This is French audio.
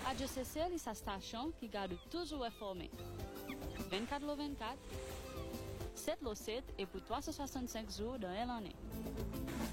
Radio CC est sa station qui garde toujours informé. 24/24, 7/7 et pour 365 jours dans l'année.